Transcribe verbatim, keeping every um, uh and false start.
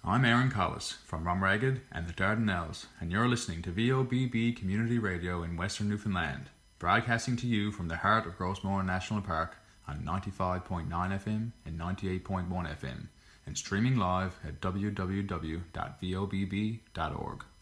I'm Aaron Collis from Rumragged and the Dardanelles, and you're listening to V O B B Community Radio in Western Newfoundland, broadcasting to you from the heart of Grossmoor National Park on ninety-five point nine F M and ninety-eight point one F M, and streaming live at w w w dot v o b b dot org.